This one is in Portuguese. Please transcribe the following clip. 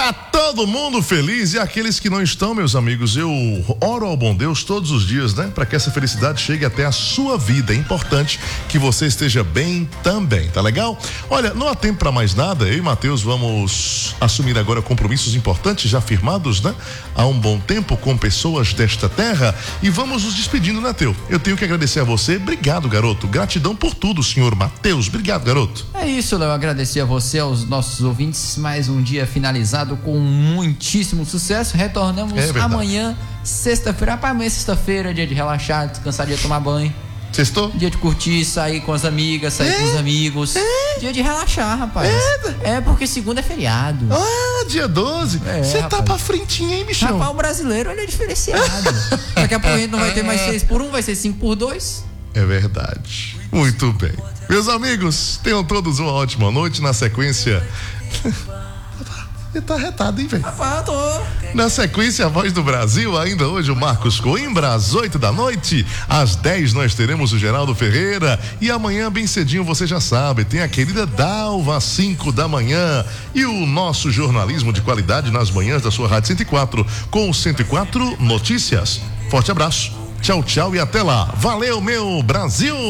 Tá todo mundo feliz e aqueles que não estão, meus amigos, eu oro ao bom Deus todos os dias, né? Para que essa felicidade chegue até a sua vida. É importante que você esteja bem também, tá legal? Olha, não há tempo para mais nada. Eu e Matheus vamos assumir agora compromissos importantes já firmados, né? Há um bom tempo com pessoas desta terra e vamos nos despedindo, né, Teu? Eu tenho que agradecer a você. Obrigado, garoto. Gratidão por tudo, senhor Matheus. Obrigado, garoto. É isso, Léo. Agradecer a você, aos nossos ouvintes. Mais um dia finalizado com muitíssimo sucesso. Retornamos amanhã, sexta-feira. Rapaz, amanhã é sexta-feira, dia de relaxar, descansar, dia de tomar banho. Sextou? Dia de curtir, sair com as amigas, sair com os amigos. Dia de relaxar, rapaz. É porque segunda é feriado. Dia 12. Você tá pra frentinha, hein, bichão? Rapaz, o brasileiro, ele é diferenciado. Daqui a pouco a gente não vai ter mais 6 por 1, vai ser 5 por 2. É verdade. Muito bem. Meus amigos, tenham todos uma ótima noite. Na sequência... Ele tá arretado, hein, velho? Na sequência, a Voz do Brasil, ainda hoje o Marcos Coimbra, às 8 da noite. Às 10 nós teremos o Geraldo Ferreira. E amanhã, bem cedinho, você já sabe, tem a querida Dalva, às 5 da manhã. E o nosso jornalismo de qualidade nas manhãs da sua Rádio 104, com 104 Notícias. Forte abraço. Tchau, tchau e até lá. Valeu, meu Brasil!